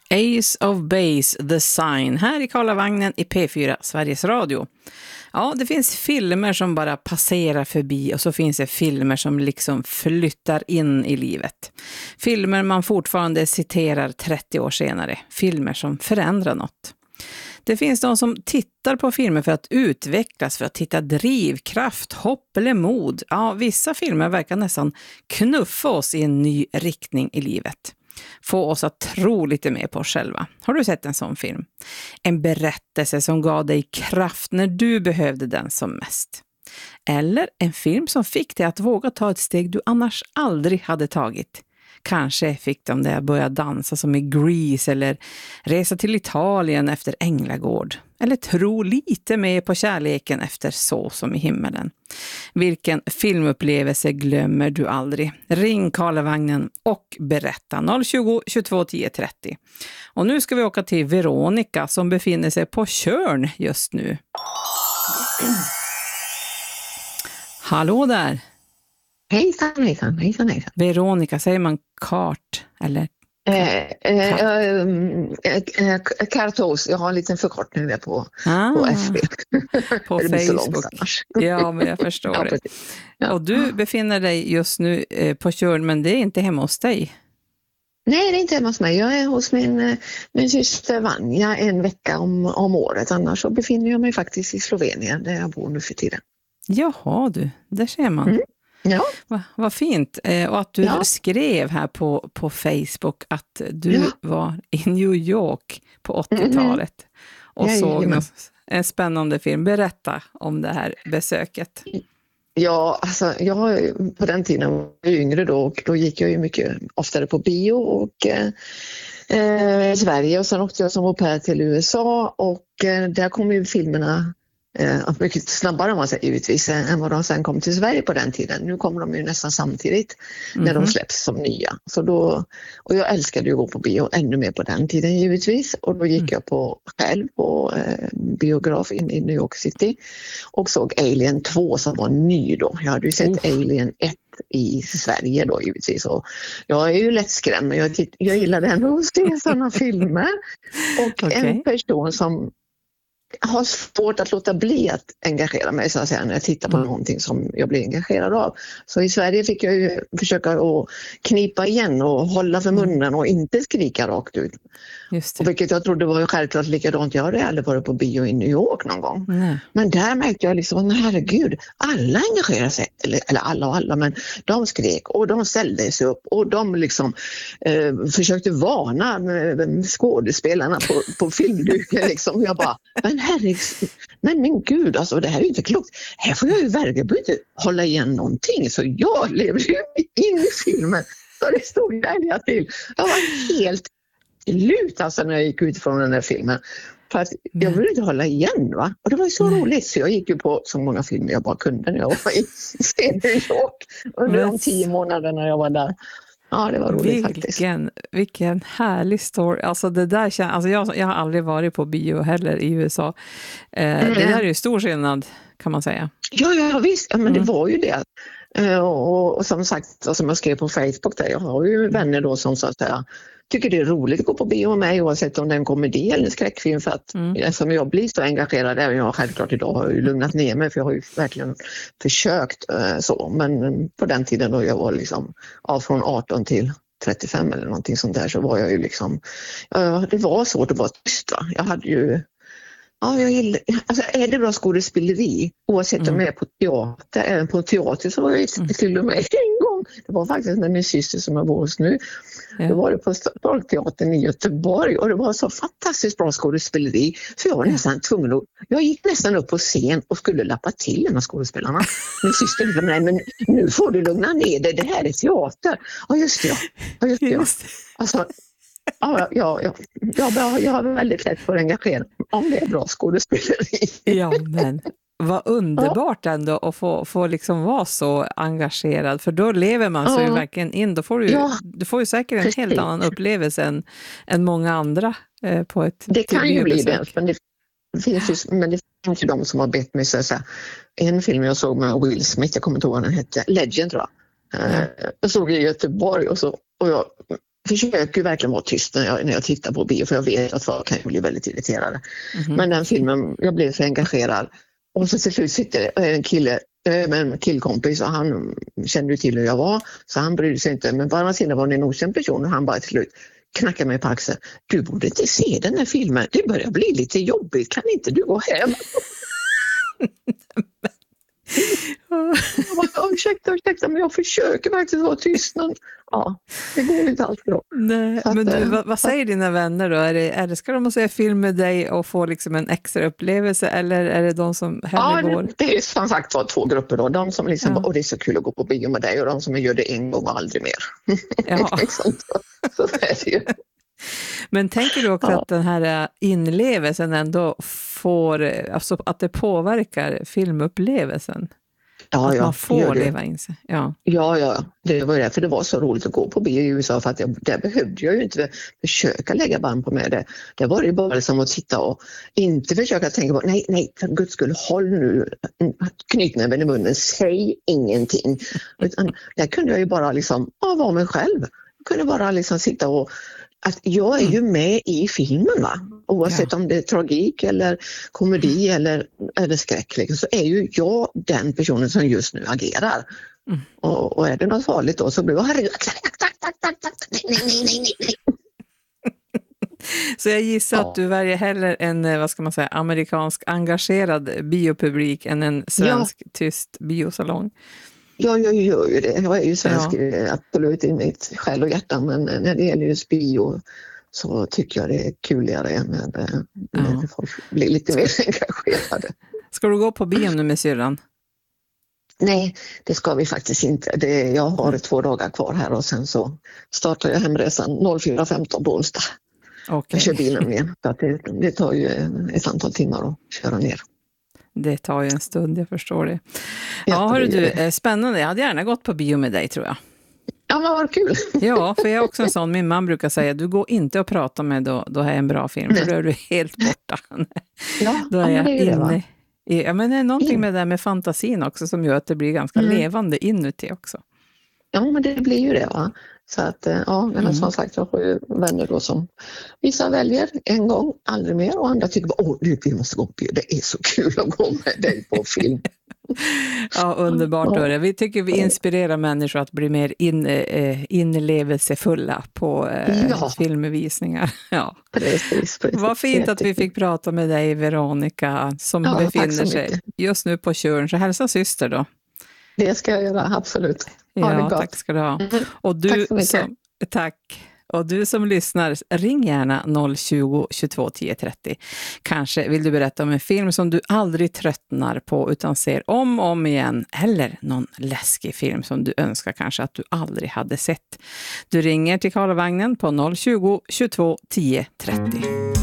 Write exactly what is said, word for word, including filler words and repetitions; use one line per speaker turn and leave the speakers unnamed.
Ace of Base, The Sign, här i Karlavagnen i P fyra, Sveriges Radio. Ja, det finns filmer som bara passerar förbi och så finns det filmer som liksom flyttar in i livet. Filmer man fortfarande citerar trettio år senare. Filmer som förändrar något. Det finns de som tittar på filmer för att utvecklas, för att hitta drivkraft, hopp eller mod. Ja, vissa filmer verkar nästan knuffa oss i en ny riktning i livet. Få oss att tro lite mer på oss själva. Har du sett en sån film? En berättelse som gav dig kraft när du behövde den som mest. Eller en film som fick dig att våga ta ett steg du annars aldrig hade tagit. Kanske fick de dig att börja dansa som i Grease eller resa till Italien efter Änglagård. Eller tro lite mer på kärleken efter Så som i himmelen. Vilken filmupplevelse glömmer du aldrig? Ring Karlavagnen och berätta noll tjugo, tjugotvå, tio, trettio. Och nu ska vi åka till Veronica som befinner sig på Tjörn just nu. Hallå där!
Hejsan, hejsan, hejsan, hejsan.
Veronica, säger man kart eller?
Eh, eh, eh, eh, Kartos, jag har en liten förkortning där på,
ah,
på F B.
På Facebook. Ja, men jag förstår ja, det. Ja. Och du befinner dig just nu eh, på Tjörn, men det är inte hemma hos dig?
Nej, det är inte hemma hos mig. Jag är hos min, min syster Vanja en vecka om, om året. Annars så befinner jag mig faktiskt i Slovenien där jag bor nu för tiden.
Jaha du, där ser man. Mm.
Ja.
Va, vad fint. Eh, och att du ja. skrev här på, på Facebook att du ja. var i New York på åttiotalet och mm. såg en, en spännande film. Berätta om det här besöket.
Ja, alltså jag på den tiden var jag yngre då och då gick jag ju mycket oftare på bio och eh, Sverige och sen åkte jag som au pair till U S A och eh, där kom ju filmerna Eh, mycket snabbare om man säger givetvis än vad de sen kom till Sverige på den tiden. Nu kommer de ju nästan samtidigt mm-hmm. när de släpps som nya. Så då, och jag älskade ju att gå på bio ännu mer på den tiden givetvis. Och då gick mm. jag på själv på eh, biograf in i New York City och såg Alien två som var ny då. Jag hade ju sett oh. Alien ett i Sverige då givetvis. Och jag är ju lättskrämd men jag, titt- jag gillar ändå att se sådana filmer. Och okay. en person som har svårt att låta bli att engagera mig så att säga, när jag tittar på mm. någonting som jag blir engagerad av. Så i Sverige fick jag ju försöka att knipa igen och hålla för munnen och inte skrika rakt ut. Just det. Och vilket jag trodde var självklart likadant. Jag hade aldrig varit på bio i New York någon gång. Mm. Men där märkte jag liksom, herregud, alla engagerar sig. Eller, eller alla och alla, men de skrek och de ställde sig upp och de liksom eh, försökte varna skådespelarna på, på filmduken liksom. Jag bara, men herregud, men min gud, alltså det här är ju inte klokt. Här får jag ju verkligen inte hålla igen någonting. Så jag lever ju in i filmen. Så det stod jag till. Jag var helt slut alltså när jag gick ut från den här filmen. För att jag ville inte hålla igen va. Och det var ju så mm. roligt så jag gick ju på så många filmer jag bara kunde när jag var i New York. Under de tio månaderna jag var där. Ja, det var roligt vilken, faktiskt.
Vilken härlig story. Alltså det där känns, alltså jag, jag har aldrig varit på bio heller i U S A. Eh, mm. Det där är ju stor skillnad kan man säga.
Ja, ja visst. Ja, men mm. det var ju det. Eh, och, och som sagt, och som jag skrev på Facebook där, jag har ju vänner då som så att säga tycker det är roligt att gå på bio med mig oavsett om det är en komedi eller en skräckfilm för att mm. eftersom jag blir så engagerad även jag självklart idag har ju lugnat ner mig för jag har ju verkligen försökt eh, så men på den tiden då jag var liksom ja, från arton till trettiofem eller någonting sånt där så var jag ju liksom ja, det var svårt att vara tyst va? Jag hade ju ja, jag gillar, alltså är det bra skådespeleri oavsett mm. om jag är på teater även på teater så var jag mm. till och med en gång det var faktiskt med min syster som jag bor hos nu ja. Då var det på Stadsteatern i Göteborg och det var så fantastiskt bra skådespeleri så jag var nästan tvungen att jag gick nästan upp på scen och skulle lappa till en av skådespelarna min syster sa nej men nu får du lugna ner dig, det här är teater ja just det, ja just det, just det. Alltså Ja, ja, ja. Jag, jag har väldigt lätt för att engagera om det är bra skådespeleri.
Ja, men vad underbart ändå att få, få liksom vara så engagerad. För då lever man så ja. ju verkligen in. Då får du, ja. du får ju säkert en Precis. helt annan upplevelse än, än många andra eh, på ett
Det kan ju bli det, men det finns ju, men det finns ju de som har bett mig så här, en film jag såg med Will Smith, jag kommer inte ihåg vad den hette, Legend tror jag. Ja. Jag såg i Göteborg och, så, och jag försöker verkligen vara tyst när jag, när jag tittar på bio, för jag vet att folk kan bli väldigt irriterade. Mm-hmm. Men den filmen, jag blev så engagerad. Och så till slut sitter en kille med en killkompis, och han kände ju till hur jag var, så han brydde sig inte. Men på andra sidan var det en okänd person, och han bara till slut knackade mig på axeln. Du borde inte se den här filmen, det börjar bli lite jobbigt, kan inte du gå hem? Jag bara, ursäkta, ursäkta, men jag försöker faktiskt vara tyst. Men, ja, det går inte alls bra.
Nej,
att,
men du, vad, vad säger dina vänner då? Är det, är det, ska de se film med dig och få liksom en extra upplevelse, eller är det de som hellre
ja,
går?
Det, det är som sagt var två grupper då. De som liksom,
ja.
och det är så kul att gå på bio med dig, och de som gör det en gång och aldrig mer.
Ja.
liksom, så, så är det ju.
Men tänker du också
ja.
att den här inlevelsen ändå får, alltså att det påverkar filmupplevelsen?
Ja,
att
ja,
man får leva in sig. Ja.
ja, ja, det var därför det var så roligt att gå på bio i U S A, för att jag, där behövde jag ju inte försöka lägga band på mig. Det, det var ju bara liksom att titta och inte försöka tänka på, nej, nej, för guds skull, håll nu knytnäven i munnen, säg ingenting. Utan där kunde jag ju bara liksom, ja, vara mig själv. Jag kunde bara liksom sitta och att jag är ju med i filmen, va? Oavsett ja. om det är tragik eller komedi eller, eller skräck, liksom, så är ju jag den personen som just nu agerar. Mm. Och, och är det något farligt då så blir jag herregud, tack, tack, tack, tack, tack, nej, nej, nej, nej, nej.
Så jag gissar
ja.
att du väljer hellre en, vad ska man säga, amerikansk engagerad biopublik än en svensk ja. tyst biosalong.
Ja, jag gör ju det. Jag är ju svensk ja. absolut i mitt själ och hjärta, men när det gäller just bio så tycker jag det är kuligare när, när ja. folk blir lite mer engagerade.
Ska du gå på bio nu med syrran?
Nej, det ska vi faktiskt inte. Det, jag har mm. två dagar kvar här, och sen så startar jag hemresan fyra femton på onsdag. Okay. Jag kör bilen igen, så att det, det tar ju ett antal timmar att köra ner.
Det tar ju en stund, jag förstår det. Ja, hörru du, spännande. Jag hade gärna gått på bio med dig, tror jag.
Ja, men vad kul.
Ja, för jag är också en sån, min man brukar säga, du går inte att prata med då, då är en bra film, för då är du helt borta.
Ja,
då är
ja,
jag
det är det,
inne i, ja, men det är någonting mm. med det där med fantasin också som gör att det blir ganska mm. levande inuti också.
Ja, men det blir ju det, va? Så att, ja, men mm. som sagt, jag har ju vänner då som vissa väljer en gång, aldrig mer, och andra tycker, åh, vi måste gå på bio, det är så kul att gå med dig på film.
Ja, underbart då. Vi tycker vi inspirerar människor att bli mer in, eh, inlevelsefulla på eh, ja. filmvisningar. Ja.
Precis, precis.
Vad fint att vi fick prata med dig, Veronica, som ja, befinner sig just nu på Tjörn. Så hälsa syster då.
Det ska jag göra, absolut. Ha
ja,
det gott.
Tack ska du ha. Och du tack så mycket. Som, tack. Och du som lyssnar, ring gärna noll tjugo, tjugotvå, tio trettio. Kanske vill du berätta om en film som du aldrig tröttnar på utan ser om och om igen. Eller någon läskig film som du önskar kanske att du aldrig hade sett. Du ringer till Karlavagnen på noll tjugo, tjugotvå, tio trettio.